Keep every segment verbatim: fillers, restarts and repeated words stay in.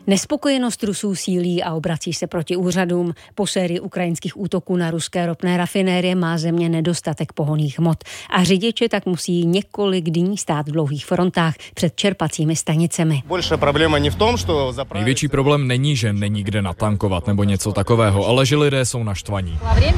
Nespokojenost Rusů sílí a obrací se proti úřadům. Po sérii ukrajinských útoků na ruské ropné rafinérie má země nedostatek pohonných hmot a řidiči tak musí několik dní stát v dlouhých frontách před čerpacími stanicemi. Největší problém není, že není kde natankovat nebo něco takového, ale že lidé jsou naštvaní.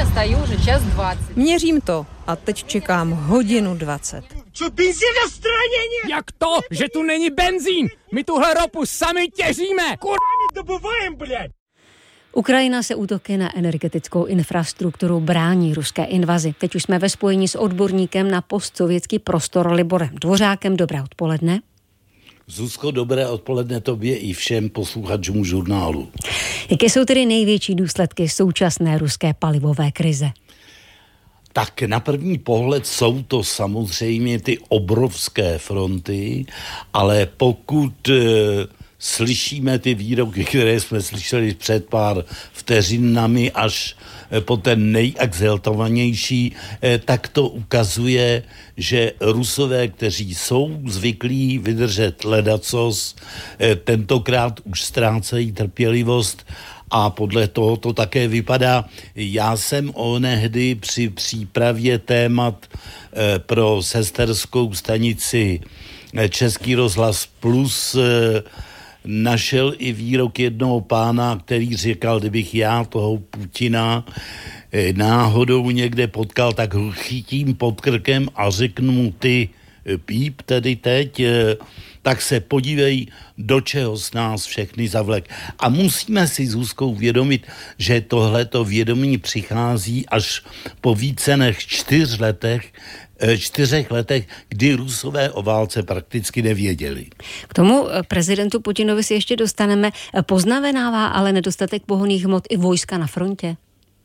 Měřím to a teď čekám hodinu dvacet. Co, benzín na straně? Jak to, že tu není benzín? My tuhle ropu sami těžíme! Kur... dobuvajem, blядь! Ukrajina se útoky na energetickou infrastrukturu brání ruské invazi. Teď už jsme ve spojení s odborníkem na postsovětský prostor Liborem Dvořákem. Dobré odpoledne. Zuzko, dobré odpoledne tobě i všem posluchačům žurnálu. Jaké jsou tedy největší důsledky současné ruské palivové krize? Tak na první pohled jsou to samozřejmě ty obrovské fronty, ale pokud e, slyšíme ty výroky, které jsme slyšeli před pár vteřinami až e, po ten nejexaltovanější, e, tak to ukazuje, že Rusové, kteří jsou zvyklí vydržet ledacos, e, tentokrát už ztrácejí trpělivost. A podle toho to také vypadá. Já jsem onehdy při přípravě témat e, pro sesterskou stanici e, Český rozhlas Plus e, našel i výrok jednoho pána, který říkal, kdybych já toho Putina e, náhodou někde potkal, tak ho chytím pod krkem a řeknu mu ty e, píp tedy teď, e, tak se podívej, do čeho s nás všechny zavlek. A musíme si s Zuzkou uvědomit, že tohleto vědomí přichází až po více než čtyř letech, čtyřech letech, kdy Rusové o válce prakticky nevěděli. K tomu prezidentu Putinovi si ještě dostaneme. Poznamenává ale nedostatek pohonných hmot i vojska na frontě?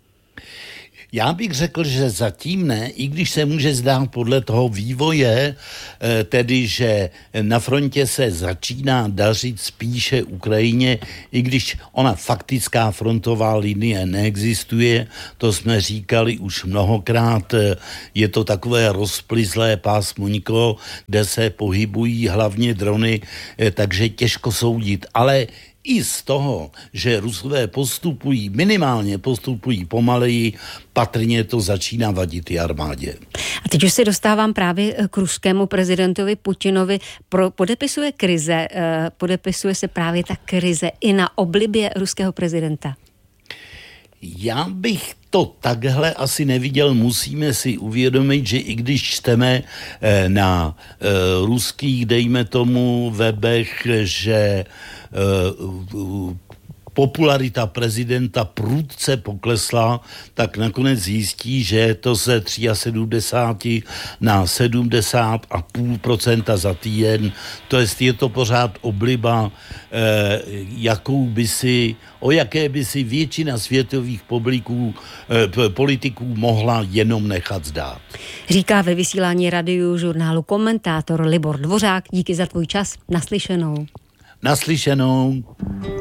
Já bych řekl, že zatím ne, i když se může zdát podle toho vývoje, tedy že na frontě se začíná dařit spíše Ukrajině, i když ona faktická frontová linie neexistuje, to jsme říkali už mnohokrát, je to takové rozplizlé pásmoniko, kde se pohybují hlavně drony, takže těžko soudit, ale i z toho, že Rusové postupují, minimálně postupují pomaleji, patrně to začíná vadit i armádě. A teď už se dostávám právě k ruskému prezidentovi Putinovi. Pro, podepisuje krize, podepisuje se právě ta krize i na oblibě ruského prezidenta? Já bych to takhle asi neviděl. Musíme si uvědomit, že i když čteme na ruských, dejme tomu, webech, že popularita prezidenta prudce poklesla, tak nakonec zjistí, že to se sedmdesát tři na sedmdesát celá pět procenta za týden. To jest, je to pořád obliba, eh, jakou by si, o jaké by si většina světových publiků, eh, politiků mohla jenom nechat zdát. Říká ve vysílání radiu žurnálu komentátor Libor Dvořák. Díky za tvůj čas. Naslyšenou. Naslyšenou.